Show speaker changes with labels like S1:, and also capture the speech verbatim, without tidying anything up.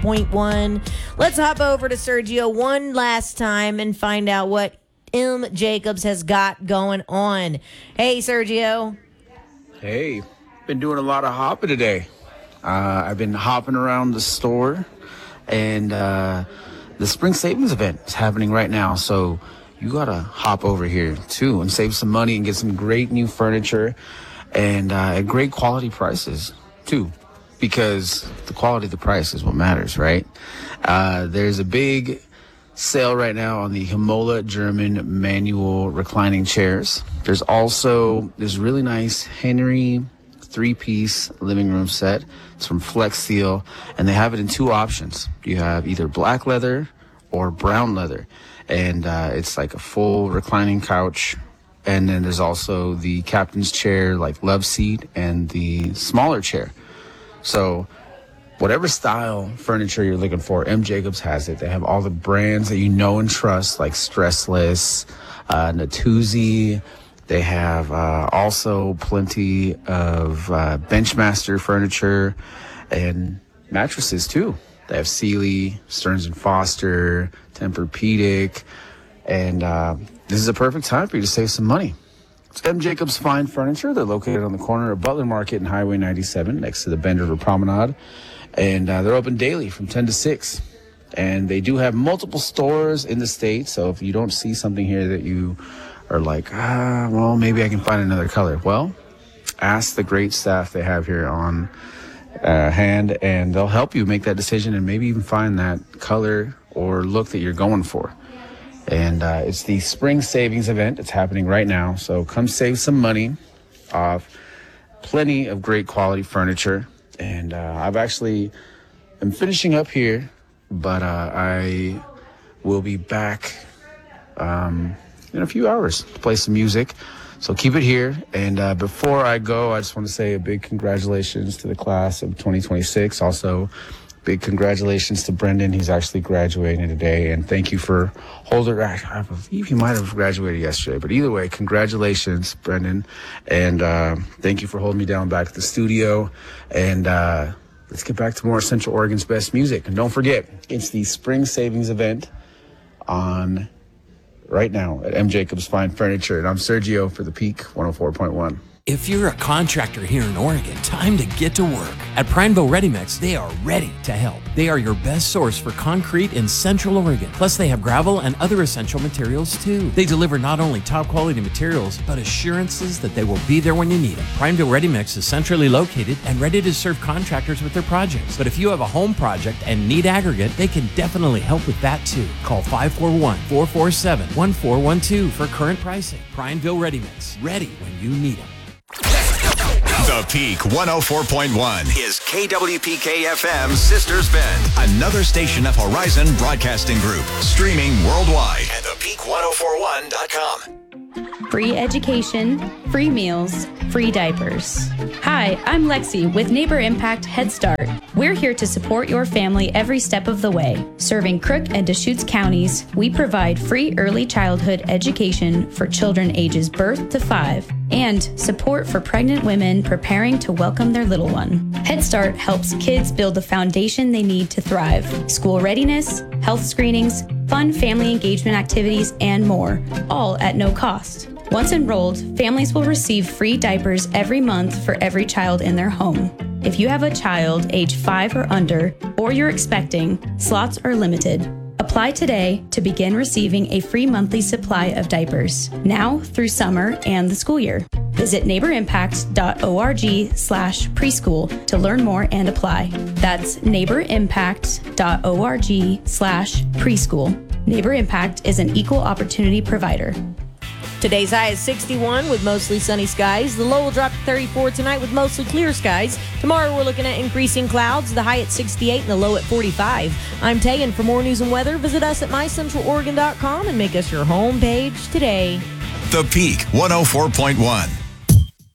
S1: point one. Let's hop over to Sergio one last time and find out what M. Jacobs has got going on. Hey, Sergio.
S2: Hey, been doing a lot of hopping today. Uh, I've been hopping around the store, and uh, the spring savings event is happening right now. So you gotta hop over here too and save some money and get some great new furniture and uh, at great quality prices too, because the quality of the price is what matters, right? Uh, there's a big sale right now on the Himola German manual reclining chairs. There's also this really nice Henry three-piece living room set. It's from Flex Steel, and they have it in two options. You have either black leather or brown leather, and uh, it's like a full reclining couch. And then there's also the captain's chair, like love seat, and the smaller chair. So whatever style furniture you're looking for, M. Jacobs has it. They have all the brands that you know and trust, like Stressless, uh, Natuzzi. They have uh, also plenty of uh, Benchmaster furniture and mattresses too. They have Sealy, Stearns and Foster, Tempur-Pedic, and uh, this is a perfect time for you to save some money. It's M. Jacobs Fine Furniture. They're located on the corner of Butler Market and Highway ninety-seven, next to the Bend River Promenade, and uh, they're open daily from ten to six. And they do have multiple stores in the state, so if you don't see something here that you are like, ah, well, maybe I can find another color. Well, ask the great staff they have here on uh, hand, and they'll help you make that decision and maybe even find that color or look that you're going for. And uh, it's the spring savings event. It's happening right now, so come save some money off plenty of great quality furniture. And uh, I've actually, I'm finishing up here, but uh, I will be back um, in a few hours to play some music. So keep it here. And uh, before I go, I just want to say a big congratulations to the class of twenty twenty-six. Also, big congratulations to Brendan. He's actually graduating today. And thank you for holding. I believe he might have graduated yesterday. But either way, congratulations, Brendan. And uh, thank you for holding me down back at the studio. And uh, let's get back to more Central Oregon's best music. And don't forget, it's the spring savings event on right now at M. Jacobs Fine Furniture. And I'm Sergio for The Peak one oh four point one.
S3: If you're a contractor here in Oregon, time to get to work. At Prineville Ready Mix, they are ready to help. They are your best source for concrete in Central Oregon. Plus, they have gravel and other essential materials too. They deliver not only top quality materials, but assurances that they will be there when you need them. Prineville Ready Mix is centrally located and ready to serve contractors with their projects. But if you have a home project and need aggregate, they can definitely help with that too. Call five four one, four four seven, one four one two for current pricing. Prineville Ready Mix, ready when you need them.
S4: The Peak one oh four point one is K W P K F M's Sisters Bend, another station of Horizon Broadcasting Group, streaming worldwide at the peak one oh four one dot com.
S5: Free education, free meals, free diapers. Hi, I'm Lexi with Neighbor Impact Head Start. We're here to support your family every step of the way. Serving Crook and Deschutes counties, we provide free early childhood education for children ages birth to five and support for pregnant women preparing to welcome their little one. Head Start helps kids build the foundation they need to thrive. School readiness, health screenings, fun family engagement activities, and more, all at no cost. Once enrolled, families will receive free diapers every month for every child in their home. If you have a child age five or under, or you're expecting, slots are limited. Apply today to begin receiving a free monthly supply of diapers, now through summer and the school year. Visit neighborimpact.org slash preschool to learn more and apply. That's neighborimpact.org slash preschool. Neighbor Impact is an equal opportunity provider.
S1: Today's high is sixty-one with mostly sunny skies. The low will drop to thirty-four tonight with mostly clear skies. Tomorrow we're looking at increasing clouds, the high at sixty-eight and the low at forty-five. I'm Tay, and for more news and weather, visit us at my central oregon dot com and make us your home page today.
S4: The Peak one oh four point one.